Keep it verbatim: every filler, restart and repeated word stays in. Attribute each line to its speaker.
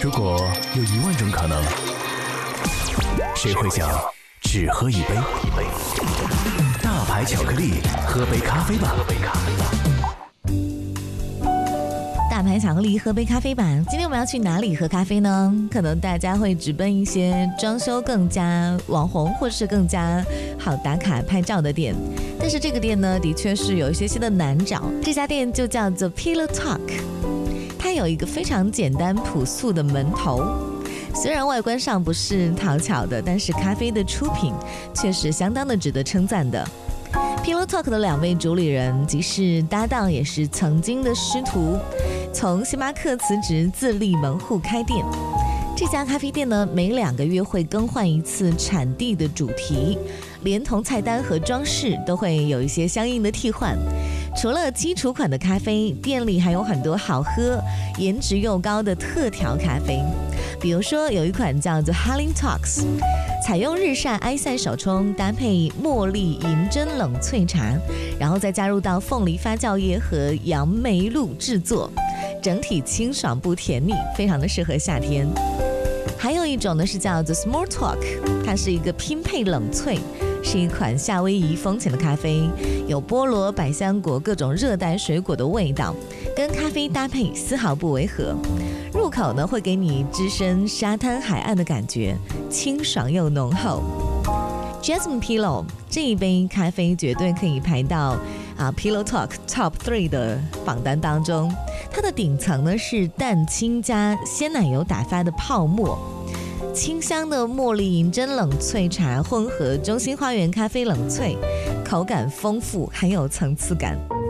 Speaker 1: 如果有一万种可能，谁会想只喝一杯？大牌巧克力，喝杯咖啡吧。
Speaker 2: 大牌巧克力，喝杯咖啡吧。今天我们要去哪里喝咖啡呢？可能大家会直奔一些装修更加网红或是更加好打卡拍照的店，但是这个店呢，的确是有一些些的难找。这家店就叫做 Pillow Talk， 它有一个非常简单朴素的门头，虽然外观上不是讨巧的，但是咖啡的出品却是相当的值得称赞的。Pillow Talk 的两位主理人既是搭档，也是曾经的师徒，从星巴克辞职自立门户开店。这家咖啡店呢，每两个月会更换一次产地的主题，连同菜单和装饰都会有一些相应的替换。除了基础款的咖啡，店里还有很多好喝、颜值又高的特调咖啡。比如说有一款叫做 Harling Talks， 采用日晒埃塞手冲搭配茉莉银针冷萃茶，然后再加入到凤梨发酵液和杨梅露制作，整体清爽不甜腻，非常的适合夏天。还有一种呢是叫做 Small Talk， 它是一个拼配冷萃，是一款夏威夷风情的咖啡，有菠萝、百香果各种热带水果的味道，跟咖啡搭配丝毫不违和。入口呢会给你置身沙滩海岸的感觉，清爽又浓厚。Jasmine Pillow 这一杯咖啡绝对可以排到啊 Pillow Talk Top 三的榜单当中。它的顶层呢是蛋清加鲜奶油打发的泡沫，清香的茉莉银针冷萃茶混合中心花园咖啡冷萃，口感丰富，很有层次感。